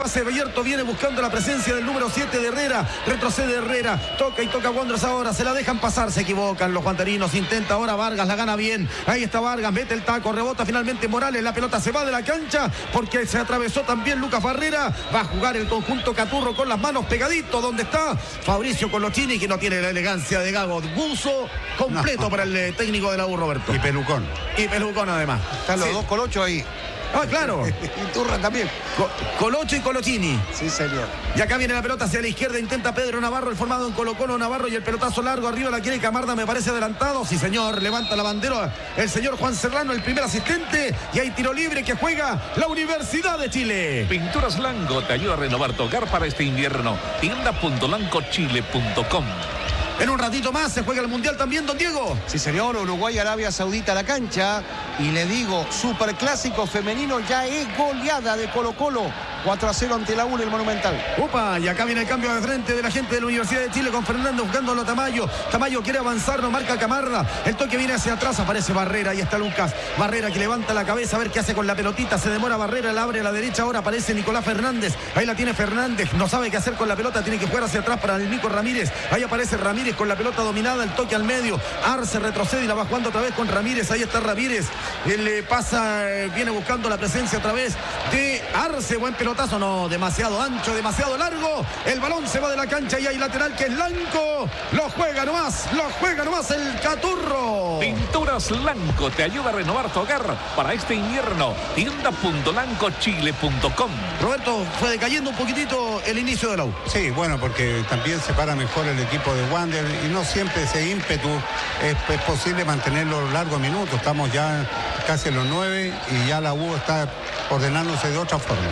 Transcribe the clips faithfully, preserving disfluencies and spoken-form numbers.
pase abierto, viene buscando la presencia del número siete de Herrera. Retrocede Herrera, toca y toca Wanderers ahora. Se la dejan pasar, se equivocan los guanderinos. Intenta ahora Vargas, la gana bien. Ahí está Vargas, mete el taco, rebota finalmente Morales. La pelota se va de la cancha porque se atravesó también Lucas Barrera. Va a jugar el conjunto Caturro con las manos pegadito. ¿Dónde está Fabricio Colochini, que no tiene la elegancia de Gago? Buzo completo no. para el eh, técnico de la U, Roberto. Y pelucón. Y pelucón además. Están los sí. dos colochos ahí. Ah, claro. Y Turra también. Co Colocho y Colochini. Sí, señor. Y acá viene la pelota hacia la izquierda. Intenta Pedro Navarro, el formado en Colo Colo. Navarro y el pelotazo largo. Arriba la quiere Camarda, me parece adelantado. Sí, señor. Levanta la bandera el señor Juan Serrano, el primer asistente. Y hay tiro libre que juega la Universidad de Chile. Pinturas Lanco te ayuda a renovar tu hogar para este invierno. tienda punto lanco chile punto com. En un ratito más se juega el Mundial también, don Diego. Sí, señor. Uruguay, Arabia Saudita a la cancha. Y le digo, superclásico femenino ya es goleada de Colo Colo. cuatro a cero ante la U en el Monumental. Opa, y acá viene el cambio de frente de la gente de la Universidad de Chile con Fernando buscándolo a Tamayo. Tamayo quiere avanzar, no marca Camarda. El toque viene hacia atrás, aparece Barrera. Ahí está Lucas. Barrera que levanta la cabeza a ver qué hace con la pelotita. Se demora Barrera, la abre a la derecha. Ahora aparece Nicolás Fernández. Ahí la tiene Fernández. No sabe qué hacer con la pelota. Tiene que jugar hacia atrás para el Nico Ramírez. Ahí aparece Ramírez con la pelota dominada. El toque al medio. Arce retrocede y la va jugando otra vez con Ramírez. Ahí está Ramírez. Él le pasa, viene buscando la presencia otra vez de Arce. Buen pelotazo. No, demasiado ancho, demasiado largo. El balón se va de la cancha y hay lateral que es Lanco. Lo juega nomás, lo juega nomás el Caturro. Pinturas Lanco te ayuda a renovar tu hogar para este invierno. tienda punto lanco chile punto com. Roberto, fue decayendo un poquitito el inicio de la U. Sí, bueno, porque también se para mejor el equipo de Wander y no siempre ese ímpetu es, es posible mantenerlo largos minutos. Estamos ya casi en los nueve y ya la U está ordenándose de otra forma.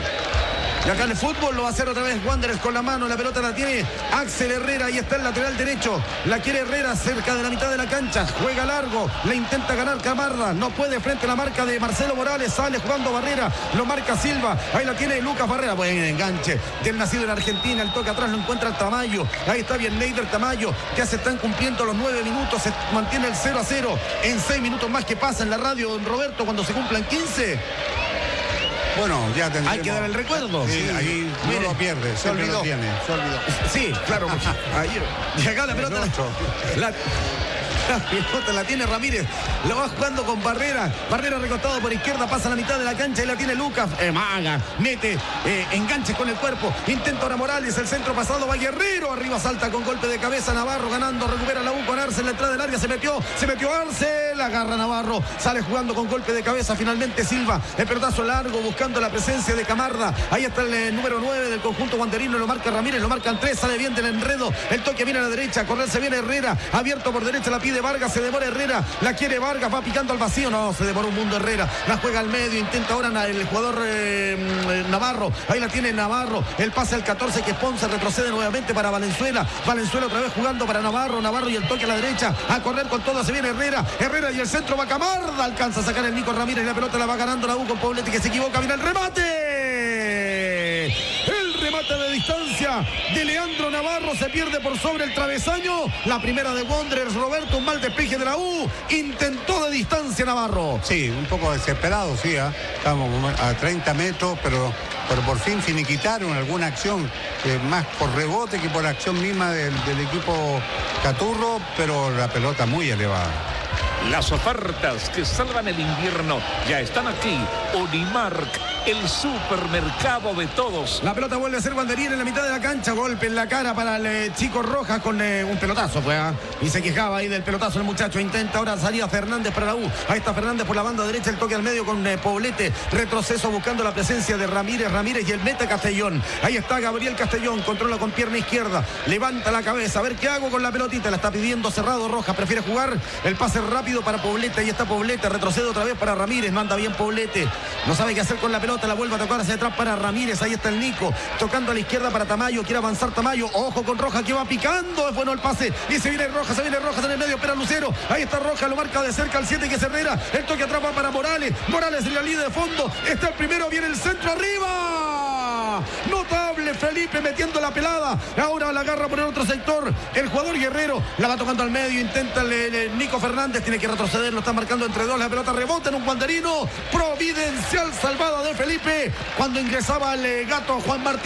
Y acá en el fútbol lo va a hacer otra vez Wanderers con la mano. La pelota la tiene Axel Herrera. Ahí está el lateral derecho. La quiere Herrera cerca de la mitad de la cancha. Juega largo. Le intenta ganar Camarda. No puede frente a la marca de Marcelo Morales. Sale jugando Barrera. Lo marca Silva. Ahí la tiene Lucas Barrera. Buen enganche del nacido en Argentina. El toque atrás lo encuentra el Tamayo. Ahí está bien Neider Tamayo. Ya se están cumpliendo los nueve minutos. Se mantiene el cero a cero. En seis minutos más que pasa en la radio, don Roberto, cuando se cumplan quince. Bueno, ya tendremos. Hay que dar el recuerdo. Sí, Sí, ahí no mire, lo pierde, Se olvidó. lo tiene. Se olvidó. Sí, claro. Ahí, y acá la pelota. La, la pelota la tiene Ramírez. La va jugando con Barrera. Barrera recostado por izquierda. Pasa a la mitad de la cancha y la tiene Lucas. Eh, Maga. Mete. Eh, enganche con el cuerpo. Intenta ahora Morales. El centro pasado va Guerrero. Arriba salta con golpe de cabeza. Navarro ganando. Recupera la U con Arce en la entrada del área. Se metió. Se metió Arce. La agarra Navarro. Sale jugando con golpe de cabeza. Finalmente Silva. El pelotazo largo buscando la presencia de Camarda. Ahí está el eh, número nueve del conjunto wanderino. Lo marca Ramírez. Lo marcan tres. Sale bien del enredo. El toque viene a la derecha. A correr se viene Herrera. Abierto por derecha. La pide Vargas. Se demora Herrera. La quiere Vargas. Va picando al vacío. No, se demoró un mundo Herrera. La juega al medio. Intenta ahora el jugador eh, Navarro. Ahí la tiene Navarro. El pase al catorce que Ponce retrocede nuevamente para Valenzuela. Valenzuela otra vez jugando para Navarro. Navarro y el toque a la derecha. A correr con todo. Se viene Herrera. Herrera y el centro va Camarda. Alcanza a sacar el Nico Ramírez. La pelota la va ganando la U con Poblete que se equivoca. Viene el remate. El remate de distancia de Leandro Navarro. Se pierde por sobre el travesaño. La primera de Wanderers. Roberto, un mal despeje de la U. Intentó de distancia Navarro. Sí, un poco desesperado, sí. ¿eh? Estamos a treinta metros, pero, pero por fin finiquitaron alguna acción. Eh, más por rebote que por acción misma del, del equipo Caturro, pero la pelota muy elevada. Las ofertas que salvan el invierno ya están aquí. Unimark, el supermercado de todos. La pelota vuelve a ser banderín en la mitad de la cancha. Golpe en la cara para el eh, chico Rojas con eh, un pelotazo, pues. ¿eh? Y se quejaba ahí del pelotazo el muchacho. Intenta ahora salir a Fernández para la U. Ahí está Fernández por la banda derecha. El toque al medio con eh, Poblete. Retroceso buscando la presencia de Ramírez. Ramírez y el meta Castellón. Ahí está Gabriel Castellón. Controla con pierna izquierda. Levanta la cabeza. A ver qué hago con la pelotita. La está pidiendo cerrado Rojas. Prefiere jugar el pase rápido para Poblete. Ahí está Poblete. Retrocede otra vez para Ramírez. No anda bien Poblete. No sabe qué hacer con la pelota. La vuelve a tocar hacia atrás para Ramírez. Ahí está el Nico. Tocando a la izquierda para Tamayo. Quiere avanzar Tamayo. Ojo con Rojas que va picando. Es bueno el pase. Y se viene Rojas. Se viene Rojas en el medio. Espera Lucero. Ahí está Rojas. Lo marca de cerca al siete que es Herrera. El toque atrapa para Morales. Morales en la línea de fondo. Está el primero. Viene el centro arriba. Notable Felipe metiendo la pelada. Ahora la agarra por el otro sector. El jugador Guerrero. La va tocando al medio. Intenta el, el, el Nico Fernández. Tiene que retroceder. Lo está marcando entre dos. La pelota rebota en un wanderino. Providencial salvada de Felipe. Cuando ingresaba el eh, gato Juan Martín.